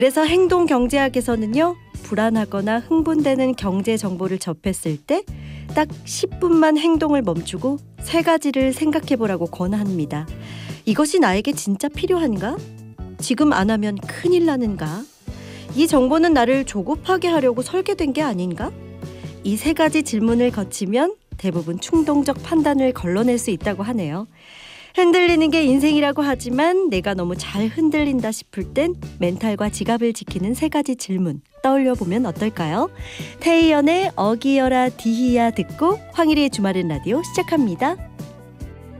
그래서 행동경제학에서는요, 불안하거나 흥분되는 경제 정보를 접했을 때 딱 10분만 행동을 멈추고 3가지를 생각해보라고 권합니다. 이것이 나에게 진짜 필요한가? 지금 안 하면 큰일 나는가? 이 정보는 나를 조급하게 하려고 설계된 게 아닌가? 이 3가지 질문을 거치면 대부분 충동적 판단을 걸러낼 수 있다고 하네요. 흔들리는 게 인생이라고 하지만 내가 너무 잘 흔들린다 싶을 땐 멘탈과 지갑을 지키는 3가지 질문 떠올려보면 어떨까요? 태희연의 어기여라 디히야 듣고 황일희의 주말은 라디오 시작합니다.